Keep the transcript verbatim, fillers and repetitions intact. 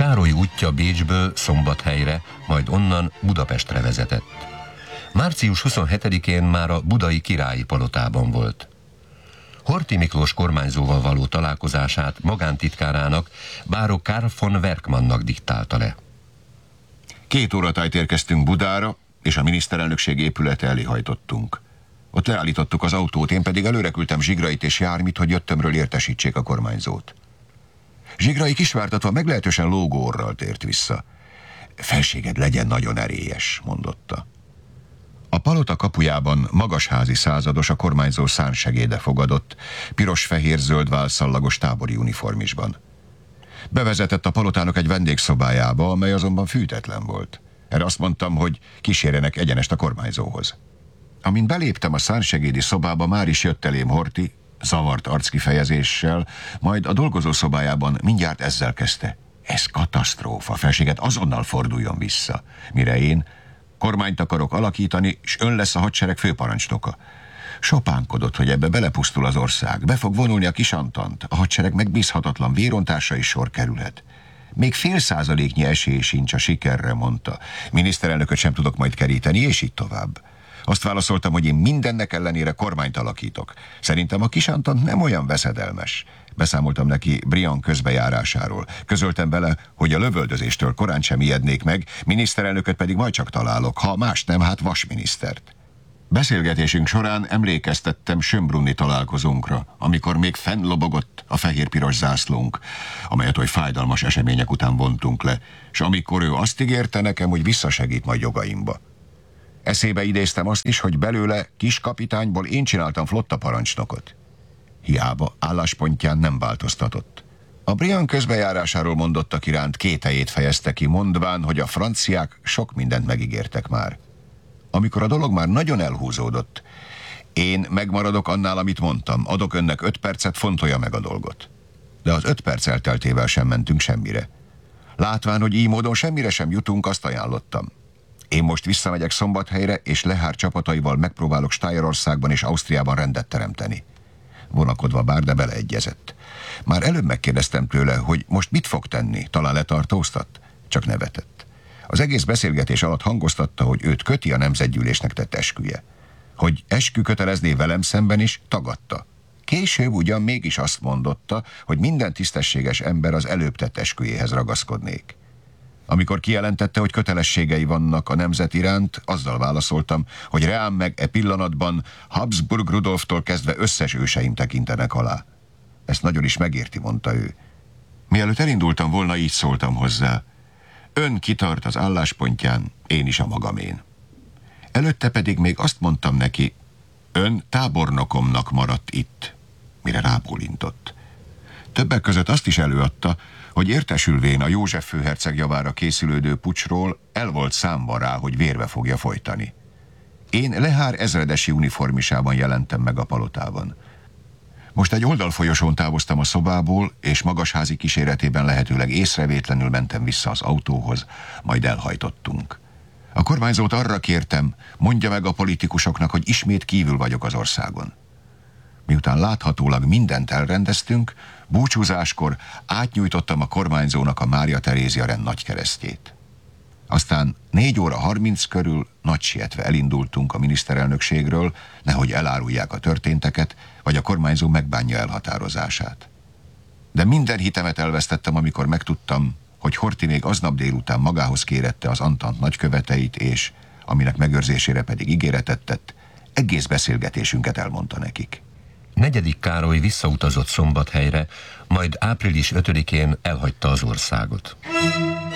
Károly útja Bécsből Szombathelyre, majd onnan Budapestre vezetett. március huszonhetedikén már a budai királyi palotában volt. Horthy Miklós kormányzóval való találkozását magántitkárának, báró Karl von Werkmannnak diktálta le. Két óratájt érkeztünk Budára, és a miniszterelnökség épülete elé hajtottunk. Ott leállítottuk az autót, én pedig előre küldtem Zsigrait és Jármit, hogy jöttömről értesítsék a kormányzót. Zsigrai kisvártatva meglehetősen lógó orral tért vissza. Felséged legyen nagyon erélyes, mondotta. A palota kapujában magasházi százados a kormányzó szánsegéde fogadott, piros-fehér-zöld válszallagos tábori uniformisban. Bevezetett a palotának egy vendégszobájába, amely azonban fűtetlen volt. Erre azt mondtam, hogy kísérjenek egyenest a kormányzóhoz. Amint beléptem a szánsegédi szobába, már is jött elém Horthy, zavart arckifejezéssel, majd a dolgozó szobájában mindjárt ezzel kezdte. Ez katasztrófa, felséget, azonnal forduljon vissza. Mire én: kormányt akarok alakítani, és ön lesz a hadsereg főparancsnoka. Sopánkodott, hogy ebbe belepusztul az ország, be fog vonulni a kisantant, a hadsereg megbízhatatlan vérontásra is sor kerülhet. Még fél százaléknyi esély sincs a sikerre, mondta. Miniszterelnököt sem tudok majd keríteni, és így tovább. Azt válaszoltam, hogy én mindennek ellenére kormányt alakítok. Szerintem a kisantant nem olyan veszedelmes. Beszámoltam neki Briand közbejárásáról. Közöltem vele, hogy a lövöldözéstől korán sem ijednék meg, miniszterelnököt pedig majd csak találok, ha más nem, hát vasminisztert. Beszélgetésünk során emlékeztettem Schönbrunni találkozónkra, amikor még fennlobogott a fehér-piros zászlónk, amelyet oly fájdalmas események után vontunk le, és amikor ő azt ígérte nekem, hogy visszasegít majd jogaimba. Eszébe idéztem azt is, hogy belőle kiskapitányból én csináltam flotta parancsnokot. Hiába álláspontján nem változtatott. A Briand közbejárásáról mondottak iránt kételyét fejezte ki, mondván, hogy a franciák sok mindent megígértek már. Amikor a dolog már nagyon elhúzódott, én megmaradok annál, amit mondtam, adok önnek öt percet, fontolja meg a dolgot. De az öt perc elteltével sem mentünk semmire. Látván, hogy így módon semmire sem jutunk, azt ajánlottam. Én most visszamegyek Szombathelyre, és Lehár csapataival megpróbálok Stájerországban és Ausztriában rendet teremteni. Vonakodva bár, de beleegyezett. Már előbb megkérdeztem tőle, hogy most mit fog tenni, talán letartóztat? Csak nevetett. Az egész beszélgetés alatt hangoztatta, hogy őt köti a nemzetgyűlésnek tett esküje. Hogy eskü kötelezné velem szemben is, tagadta. Később ugyan mégis azt mondotta, hogy minden tisztességes ember az előbb tett esküjéhez ragaszkodnék. Amikor kijelentette, hogy kötelességei vannak a nemzet iránt, azzal válaszoltam, hogy reám meg e pillanatban Habsburg Rudolftól kezdve összes őseim tekintenek alá. Ezt nagyon is megérti, mondta ő. Mielőtt elindultam volna, így szóltam hozzá. Ön kitart az álláspontján, én is a magamén. Előtte pedig még azt mondtam neki, ön tábornokomnak maradt itt, mire rábólintott. Többek között azt is előadta, hogy értesülvén a József főherceg javára készülődő puccsról el volt számba rá, hogy vérve fogja folytani. Én Lehár ezredesi uniformisában jelentem meg a palotában. Most egy oldalfolyosón távoztam a szobából, és magasházi kíséretében lehetőleg észrevétlenül mentem vissza az autóhoz, majd elhajtottunk. A kormányzót arra kértem, mondja meg a politikusoknak, hogy ismét kívül vagyok az országon. Miután láthatólag mindent elrendeztünk, búcsúzáskor átnyújtottam a kormányzónak a Mária Terézia rend nagykeresztjét. Aztán négy óra harminc körül nagy sietve elindultunk a miniszterelnökségről, nehogy elárulják a történteket, vagy a kormányzó megbánja elhatározását. De minden hitemet elvesztettem, amikor megtudtam, hogy Horthy még aznap délután magához kérette az Antant nagyköveteit, és, aminek megőrzésére pedig ígéretet tett, egész beszélgetésünket elmondta nekik. Negyedik Károly visszautazott Szombathelyre, majd április ötödikén elhagyta az országot.